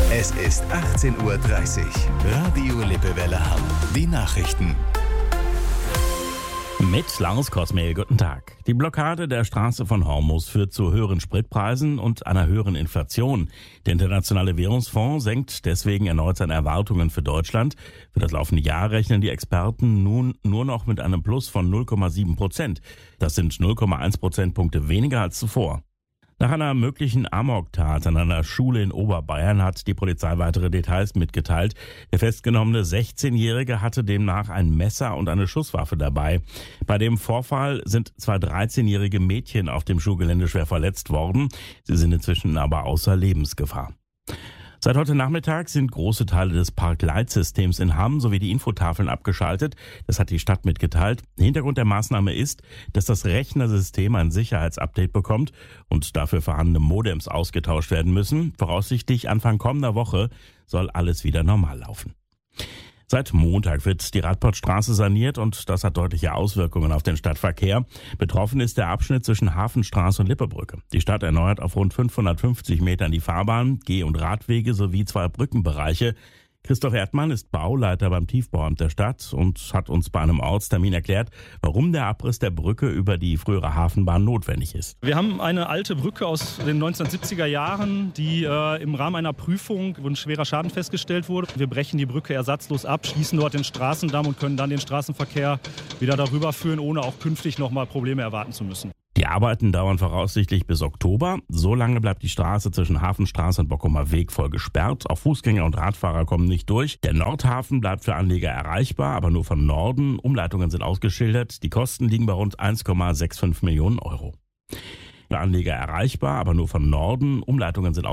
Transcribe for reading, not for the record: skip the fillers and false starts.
Es ist 18:30 Uhr. Radio Lippewelle Hamm. Die Nachrichten. Mit Lars Kosmehl, guten Tag. Die Blockade der Straße von Hormuz führt zu höheren Spritpreisen und einer höheren Inflation. Der Internationale Währungsfonds senkt deswegen erneut seine Erwartungen für Deutschland. Für das laufende Jahr rechnen die Experten nun nur noch mit einem Plus von 0,7%. Das sind 0,1 Prozentpunkte weniger als zuvor. Nach einer möglichen Amoktat an einer Schule in Oberbayern hat die Polizei weitere Details mitgeteilt. Der festgenommene 16-Jährige hatte demnach ein Messer und eine Schusswaffe dabei. Bei dem Vorfall sind 2 13-jährige Mädchen auf dem Schulgelände schwer verletzt worden. Sie sind inzwischen aber außer Lebensgefahr. Seit heute Nachmittag sind große Teile des Parkleitsystems in Hamm sowie die Infotafeln abgeschaltet. Das hat die Stadt mitgeteilt. Hintergrund der Maßnahme ist, dass das Rechnersystem ein Sicherheitsupdate bekommt und dafür vorhandene Modems ausgetauscht werden müssen. Voraussichtlich Anfang kommender Woche soll alles wieder normal laufen. Seit Montag wird die Radportstraße saniert und das hat deutliche Auswirkungen auf den Stadtverkehr. Betroffen ist der Abschnitt zwischen Hafenstraße und Lippebrücke. Die Stadt erneuert auf rund 550 Metern die Fahrbahn, Geh- und Radwege sowie 2 Brückenbereiche. Christoph Erdmann ist Bauleiter beim Tiefbauamt der Stadt und hat uns bei einem Ortstermin erklärt, warum der Abriss der Brücke über die frühere Hafenbahn notwendig ist. Wir haben eine alte Brücke aus den 1970er Jahren, die im Rahmen einer Prüfung, wo ein schwerer Schaden festgestellt wurde. Wir brechen die Brücke ersatzlos ab, schließen dort den Straßendamm und können dann den Straßenverkehr wieder darüber führen, ohne auch künftig nochmal Probleme erwarten zu müssen. Die Arbeiten dauern voraussichtlich bis Oktober. So lange bleibt die Straße zwischen Hafenstraße und Bockumer Weg voll gesperrt. Auch Fußgänger und Radfahrer kommen nicht durch. Der Nordhafen bleibt für Anleger erreichbar, aber nur von Norden. Umleitungen sind ausgeschildert. Die Kosten liegen bei rund 1,65 Millionen Euro. Für Anleger erreichbar, aber nur von Norden. Umleitungen sind